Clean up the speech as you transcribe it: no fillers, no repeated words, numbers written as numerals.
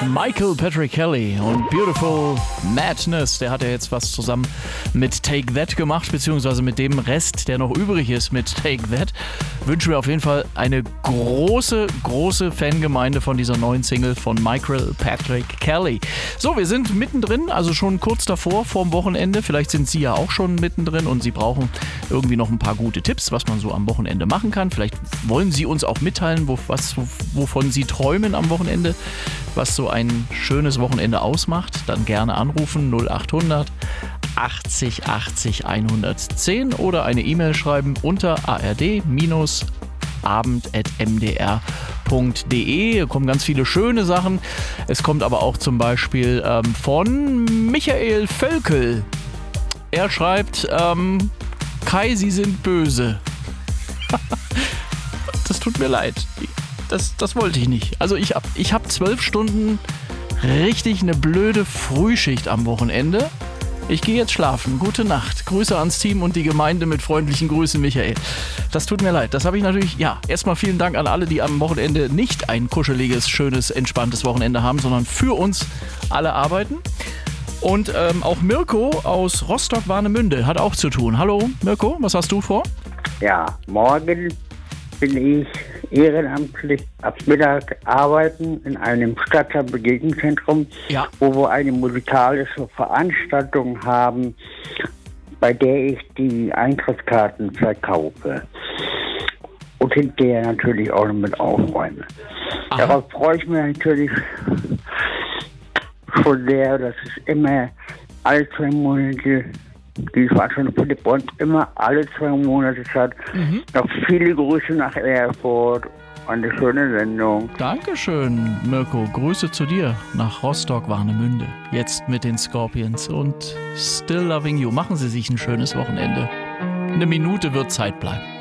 Michael Patrick Kelly und Beautiful Madness, der hat ja jetzt was zusammen mit Take That gemacht, beziehungsweise mit dem Rest, der noch übrig ist mit Take That. Wünschen wir auf jeden Fall eine große Fangemeinde von dieser neuen Single von Michael Patrick Kelly. So, wir sind mittendrin, also schon kurz davor, vorm Wochenende. Vielleicht sind Sie ja auch schon mittendrin und Sie brauchen irgendwie noch ein paar gute Tipps, was man so am Wochenende machen kann. Vielleicht wollen Sie uns auch mitteilen, wovon Sie träumen am Wochenende, was so ein schönes Wochenende ausmacht. Dann gerne anrufen 0800 80 80 110 oder eine E-Mail schreiben unter ard-abend@mdr.de. Hier kommen ganz viele schöne Sachen. Es kommt aber auch zum Beispiel von Michael Völkel. Er schreibt, Kai, Sie sind böse. Das tut mir leid. Das wollte ich nicht. Also ich hab 12 Stunden richtig eine blöde Frühschicht am Wochenende. Ich gehe jetzt schlafen. Gute Nacht. Grüße ans Team und die Gemeinde mit freundlichen Grüßen, Michael. Das tut mir leid. Das habe ich natürlich, erstmal vielen Dank an alle, die am Wochenende nicht ein kuscheliges, schönes, entspanntes Wochenende haben, sondern für uns alle arbeiten. Und auch Mirko aus Rostock-Warnemünde hat auch zu tun. Hallo Mirko, was hast du vor? Ja, morgen bin ich ehrenamtlich ab Mittag arbeiten in einem Stadtteilbegegnungszentrum, wo wir eine musikalische Veranstaltung haben, bei der ich die Eintrittskarten verkaufe und hinterher natürlich auch noch mit aufräume. Aha. Darauf freue ich mich natürlich schon sehr. Das ist immer alle 2 Monate. Die Veranstaltung findet bei uns immer alle 2 Monate statt. Noch viele Grüße nach Erfurt. Eine schöne Sendung. Dankeschön, Mirko. Grüße zu dir nach Rostock-Warnemünde. Jetzt mit den Scorpions und Still Loving You. Machen Sie sich ein schönes Wochenende. 1 Minute wird Zeit bleiben.